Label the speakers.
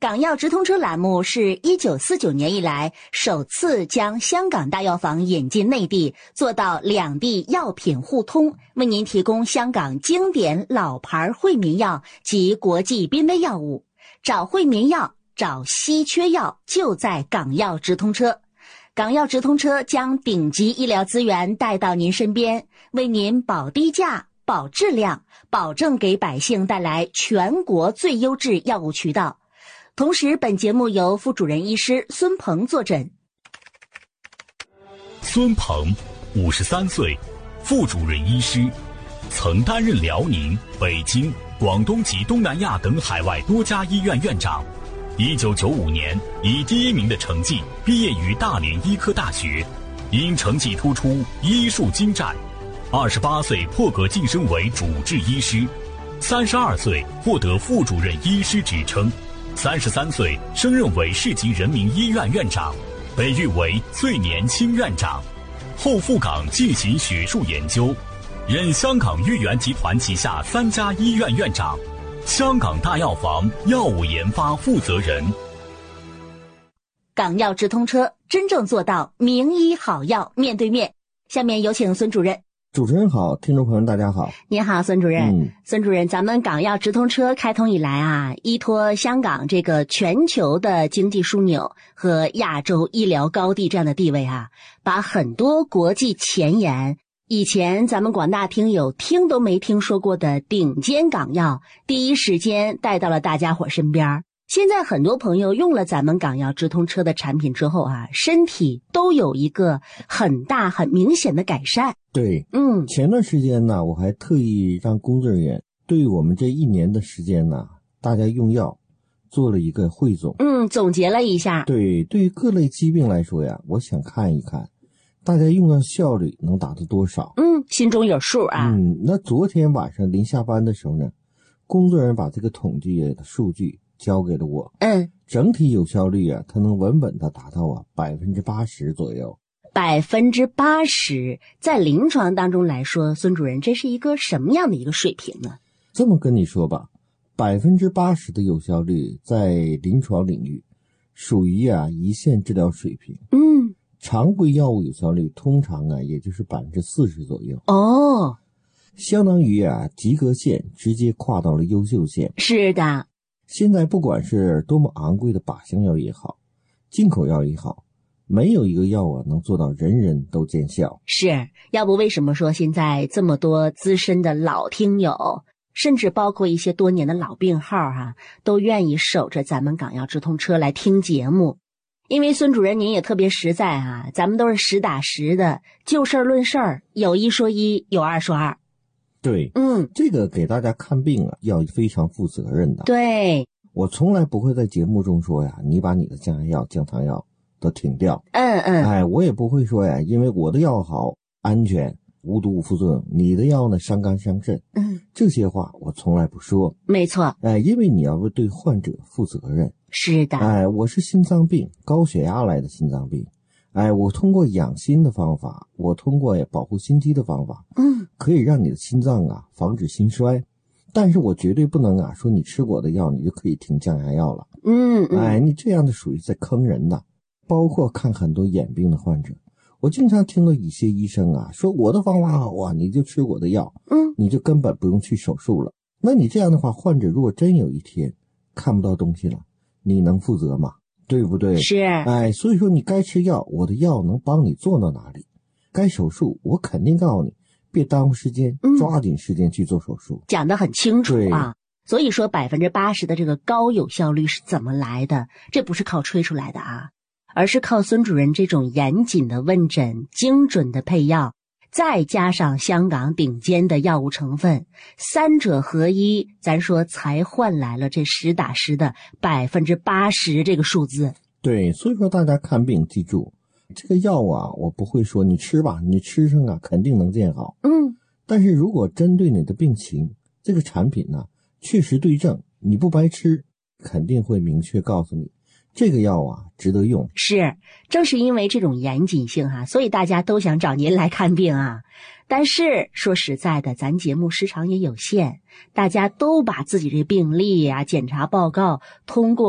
Speaker 1: 港药直通车栏目是1949年以来首次将香港大药房引进内地，做到两地药品互通，为您提供香港经典老牌惠民药及国际濒危药物。找惠民药，找稀缺药，就在港药直通车。港药直通车将顶级医疗资源带到您身边，为您保低价、保质量，保证给百姓带来全国最优质药物渠道。同时，本节目由副主任医师孙鹏坐诊。
Speaker 2: 孙鹏，53岁，副主任医师，曾担任辽宁、北京、广东及东南亚等海外多家医院院长。1995年以第1名的成绩毕业于大连医科大学，因成绩突出，医术精湛。28岁破格晋升为主治医师，32岁获得副主任医师职称。33岁升任为市级人民医院院长，被誉为最年轻院长，后赴港进行学术研究，任香港裕元集团旗下3家医院院长，香港大药房药物研发负责人。
Speaker 1: 港药直通车真正做到名医好药面对面。下面有请孙主任。
Speaker 3: 主持人好，听众朋友大家好。
Speaker 1: 您好，孙主任。孙主任，咱们港药直通车开通以来啊，依托香港这个全球的经济枢纽和亚洲医疗高地这样的地位啊，把很多国际前沿，以前咱们广大听友听都没听说过的顶尖港药，第一时间带到了大家伙身边。现在很多朋友用了咱们港药直通车的产品之后啊，身体都有一个很大很明显的改善。
Speaker 3: 对，前段时间呢，我还特意让工作人员对我们这1年的时间呢，大家用药做了一个汇总。
Speaker 1: 总结了一下。
Speaker 3: 对，对于各类疾病来说呀，我想看一看大家用药效率能达到多少。
Speaker 1: 心中有数啊。
Speaker 3: 那昨天晚上临下班的时候呢，工作人员把这个统计的数据交给了我。整体有效率啊，它能稳稳的达到80%左右。
Speaker 1: 80%在临床当中来说，孙主任，这是一个什么样的一个水平呢？
Speaker 3: 这么跟你说吧，80%的有效率在临床领域属于一线治疗水平。常规药物有效率通常也就是40%左右。相当于及格线直接跨到了优秀线。
Speaker 1: 是的。
Speaker 3: 现在不管是多么昂贵的靶向药也好，进口药也好，没有一个药能做到人人都见效。
Speaker 1: 是，要不为什么说现在这么多资深的老听友，甚至包括一些多年的老病号都愿意守着咱们港药直通车来听节目？因为孙主任您也特别实在咱们都是实打实的，就事论事儿，有一说一，有二说二。
Speaker 3: 对，这个给大家看病要非常负责任的。
Speaker 1: 对，
Speaker 3: 我从来不会在节目中说你把你的降压药、降糖药都停掉。我也不会说因为我的药好、安全、无毒无副作用，你的药呢伤肝伤肾。这些话我从来不说。
Speaker 1: 没错。
Speaker 3: 因为你要对患者负责任。
Speaker 1: 是的。
Speaker 3: 我是心脏病，高血压来的心脏病。我通过养心的方法，我通过保护心肌的方法，可以让你的心脏防止心衰。但是我绝对不能说你吃我的药你就可以停降压药了。你这样的属于在坑人的。包括看很多眼病的患者，我经常听到一些医生说我的方法好你就吃我的药，你就根本不用去手术了。那你这样的话，患者如果真有一天看不到东西了，你能负责吗？对不对？
Speaker 1: 是。
Speaker 3: 所以说你该吃药，我的药能帮你做到哪里？该手术我肯定告诉你，别耽误时间，抓紧时间去做手术。
Speaker 1: 讲得很清楚啊。所以说80%的这个高有效率是怎么来的？这不是靠吹出来的而是靠孙主任这种严谨的问诊、精准的配药，再加上香港顶尖的药物成分，三者合一，咱说才换来了这实打实的80%这个数字。
Speaker 3: 对，所以说大家看病记住，这个药我不会说你吃吧，你吃上肯定能见好。但是如果针对你的病情，这个产品确实对症，你不白吃，肯定会明确告诉你这个药值得用。
Speaker 1: 是，正是因为这种严谨性所以大家都想找您来看病但是说实在的，咱节目时长也有限，大家都把自己这病历检查报告通过